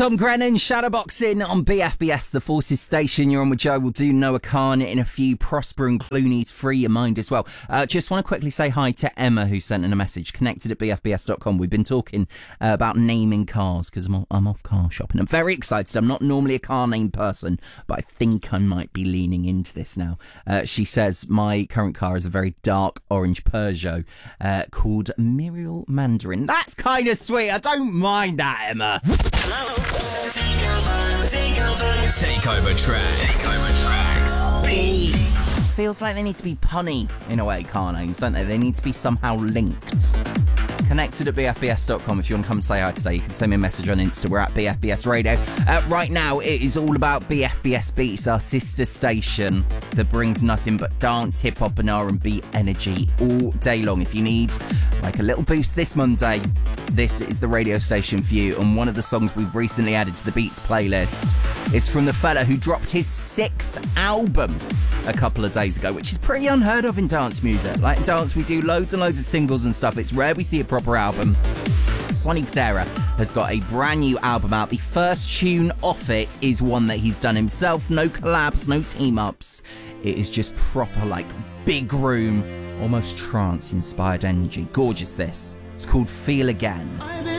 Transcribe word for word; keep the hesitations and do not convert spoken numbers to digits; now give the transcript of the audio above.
Tom Grennan, shadowboxing on B F B S, the Forces Station. You're on with Joe. We'll do Noah Khan in a few. Prosper and Clooney's Free Your Mind as well. Uh, just want to quickly say hi to Emma, who sent in a message, connected at b f b s dot com. We've been talking uh, about naming cars because I'm, I'm off car shopping. I'm very excited. I'm not normally a car name person, but I think I might be leaning into this now. Uh, she says my current car is a very dark orange Peugeot uh, called Muriel Mandarin. That's kind of sweet. I don't mind that, Emma. Takeover tracks. Takeover tracks. B. Feels like they need to be punny in a way, car names, don't they? They need to be somehow linked. Connected at b f b s dot com. If you want to come say hi today, you can send me a message on Insta. We're at B F B S Radio. Uh, right now, it is all about B F B S Beats, our sister station that brings nothing but dance, hip-hop and R and B energy all day long. If you need like a little boost this Monday, this is the radio station for you. And one of the songs we've recently added to the Beats playlist is from the fella who dropped his sixth album a couple of days ago, which is pretty unheard of in dance music. Like in dance, we do loads and loads of singles and stuff. It's rare we see a proper album. Sonny Fodera has got a brand new album out. The first tune off it is one that he's done himself. No collabs, no team-ups. It is just proper, like, big room, almost trance-inspired energy. Gorgeous, this. It's called Feel Again.